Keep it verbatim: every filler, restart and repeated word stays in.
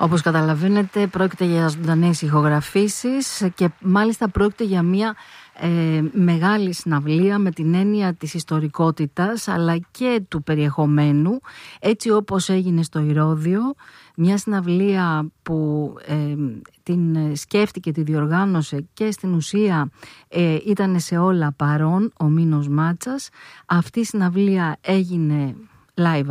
Όπως καταλαβαίνετε, πρόκειται για ζωντανές ηχογραφήσεις και μάλιστα πρόκειται για μια ε, μεγάλη συναυλία με την έννοια της ιστορικότητας αλλά και του περιεχομένου, έτσι όπως έγινε στο Ηρώδειο, μια συναυλία που ε, την σκέφτηκε, τη διοργάνωσε και στην ουσία ε, ήταν σε όλα παρόν ο Μίνος Μάτσας. Αυτή η συναυλία έγινε live